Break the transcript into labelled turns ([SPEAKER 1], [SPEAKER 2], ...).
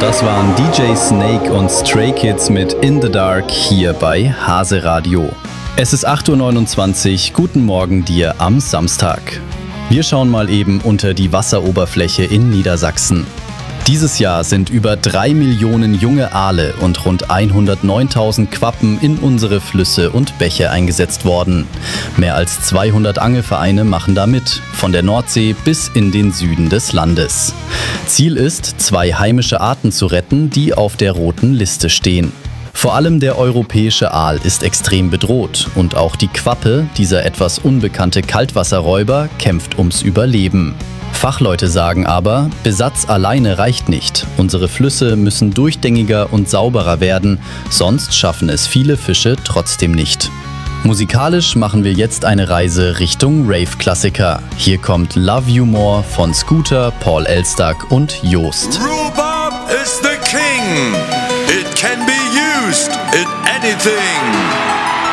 [SPEAKER 1] Das waren DJ Snake und Stray Kids mit In the Dark hier bei Hase Radio. Es ist 8.29 Uhr, guten Morgen dir am Samstag. Wir schauen mal eben unter die Wasseroberfläche in Niedersachsen. Dieses Jahr sind über 3 Millionen junge Aale und rund 109.000 Quappen in unsere Flüsse und Bäche eingesetzt worden. Mehr als 200 Angelvereine machen da mit, von der Nordsee bis in den Süden des Landes. Ziel ist, 2 heimische Arten zu retten, die auf der roten Liste stehen. Vor allem der europäische Aal ist extrem bedroht und auch die Quappe, dieser etwas unbekannte Kaltwasserräuber, kämpft ums Überleben. Fachleute sagen aber, Besatz alleine reicht nicht. Unsere Flüsse müssen durchgängiger und sauberer werden, sonst schaffen es viele Fische trotzdem nicht. Musikalisch machen wir jetzt eine Reise Richtung Rave-Klassiker. Hier kommt Love You More von Scooter, Paul Elstak und Joost.
[SPEAKER 2] Rhubarb is the king. It can be used in anything.